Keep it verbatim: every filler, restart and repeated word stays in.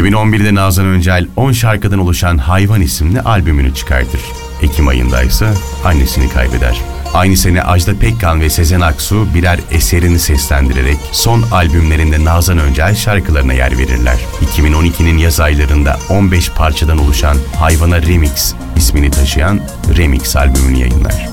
iki bin on birde Nazan Öncel on şarkıdan oluşan Hayvan isimli albümünü çıkartır. Ekim ayında ise annesini kaybeder. Aynı sene Ajda Pekkan ve Sezen Aksu birer eserini seslendirerek son albümlerinde Nazan Öncel şarkılarına yer verirler. iki bin on ikinin yaz aylarında on beş parçadan oluşan Hayvan'a Remix ismini taşıyan Remix albümünü yayınlar.